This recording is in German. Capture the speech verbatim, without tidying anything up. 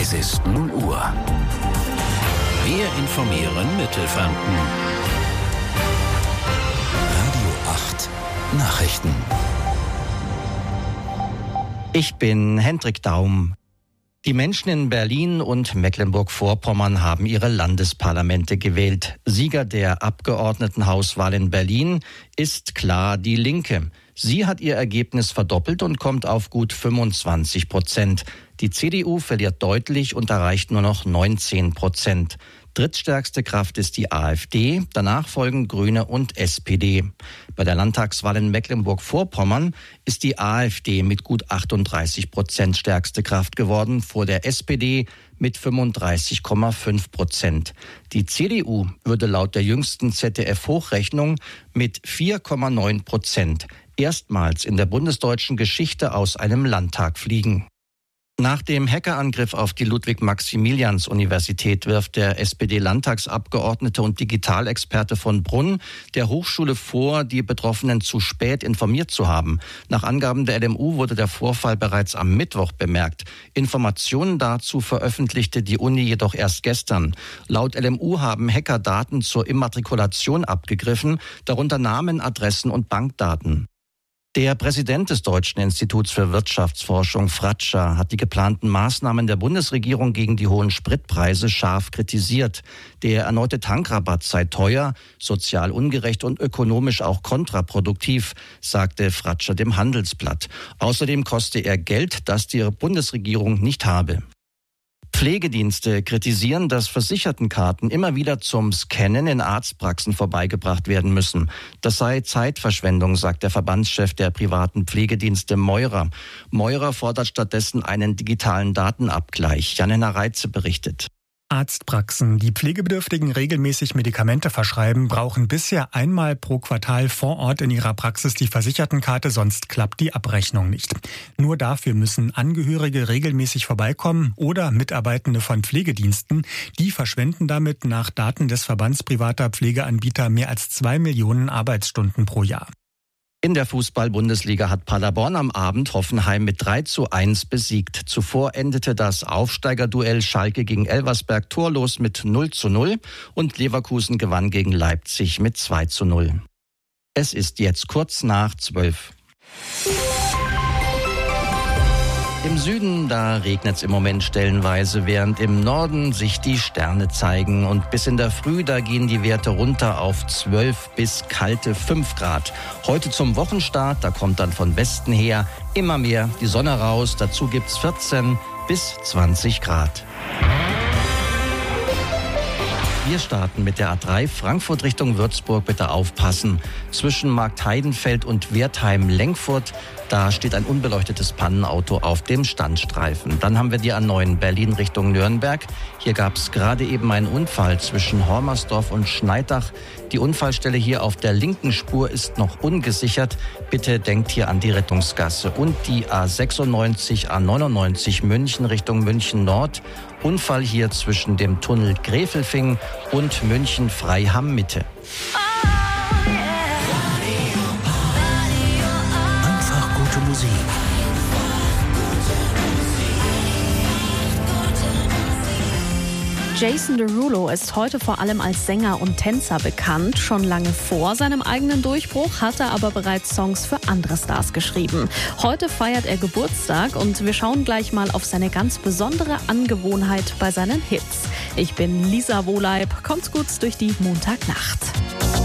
Es ist null Uhr. Wir informieren Mittelfranken. Radio acht Nachrichten. Ich bin Hendrik Daum. Die Menschen in Berlin und Mecklenburg-Vorpommern haben ihre Landesparlamente gewählt. Sieger der Abgeordnetenhauswahl in Berlin ist klar die Linke. Sie hat ihr Ergebnis verdoppelt und kommt auf gut fünfundzwanzig Prozent. Die C D U verliert deutlich und erreicht nur noch neunzehn Prozent. Drittstärkste Kraft ist die AfD, danach folgen Grüne und S P D. Bei der Landtagswahl in Mecklenburg-Vorpommern ist die AfD mit gut achtunddreißig Prozent stärkste Kraft geworden, vor der S P D mit fünfunddreißig Komma fünf Prozent. Die C D U würde laut der jüngsten Z D F-Hochrechnung mit vier Komma neun Prozent erstmals in der bundesdeutschen Geschichte aus einem Landtag fliegen. Nach dem Hackerangriff auf die Ludwig-Maximilians-Universität wirft der S P D-Landtagsabgeordnete und Digitalexperte von Brunn der Hochschule vor, die Betroffenen zu spät informiert zu haben. Nach Angaben der L M U wurde der Vorfall bereits am Mittwoch bemerkt. Informationen dazu veröffentlichte die Uni jedoch erst gestern. Laut L M U haben Hacker Daten zur Immatrikulation abgegriffen, darunter Namen, Adressen und Bankdaten. Der Präsident des Deutschen Instituts für Wirtschaftsforschung, Fratscher, hat die geplanten Maßnahmen der Bundesregierung gegen die hohen Spritpreise scharf kritisiert. Der erneute Tankrabatt sei teuer, sozial ungerecht und ökonomisch auch kontraproduktiv, sagte Fratscher dem Handelsblatt. Außerdem koste er Geld, das die Bundesregierung nicht habe. Pflegedienste kritisieren, dass Versichertenkarten immer wieder zum Scannen in Arztpraxen vorbeigebracht werden müssen. Das sei Zeitverschwendung, sagt der Verbandschef der privaten Pflegedienste Meurer. Meurer fordert stattdessen einen digitalen Datenabgleich. Jan-Henner Reitze berichtet. Arztpraxen, die Pflegebedürftigen regelmäßig Medikamente verschreiben, brauchen bisher einmal pro Quartal vor Ort in ihrer Praxis die Versichertenkarte, sonst klappt die Abrechnung nicht. Nur dafür müssen Angehörige regelmäßig vorbeikommen oder Mitarbeitende von Pflegediensten. Die verschwenden damit nach Daten des Verbands privater Pflegeanbieter mehr als zwei Millionen Arbeitsstunden pro Jahr. In der Fußball-Bundesliga hat Paderborn am Abend Hoffenheim mit drei zu eins besiegt. Zuvor endete das Aufsteigerduell Schalke gegen Elversberg torlos mit null zu null und Leverkusen gewann gegen Leipzig mit zwei zu null. Es ist jetzt kurz nach zwölf. Im Süden, da regnet es im Moment stellenweise, während im Norden sich die Sterne zeigen. Und bis in der Früh, da gehen die Werte runter auf zwölf bis kalte fünf Grad. Heute zum Wochenstart, da kommt dann von Westen her immer mehr die Sonne raus. Dazu gibt's vierzehn bis zwanzig Grad. Wir starten mit der A drei Frankfurt Richtung Würzburg. Bitte aufpassen. Zwischen Marktheidenfeld und Wertheim-Lenkfurt, da steht ein unbeleuchtetes Pannenauto auf dem Standstreifen. Dann haben wir die A neun Berlin Richtung Nürnberg. Hier gab es gerade eben einen Unfall zwischen Hormersdorf und Schneidach. Die Unfallstelle hier auf der linken Spur ist noch ungesichert. Bitte denkt hier an die Rettungsgasse. Und die A sechsundneunzig, A neunundneunzig München Richtung München Nord. Unfall hier zwischen dem Tunnel Gräfelfing und München-Freiham Mitte. Einfach gute Musik. Jason Derulo ist heute vor allem als Sänger und Tänzer bekannt. Schon lange vor seinem eigenen Durchbruch hat er aber bereits Songs für andere Stars geschrieben. Heute feiert er Geburtstag und wir schauen gleich mal auf seine ganz besondere Angewohnheit bei seinen Hits. Ich bin Lisa Wohleib. Kommt's gut durch die Montagnacht.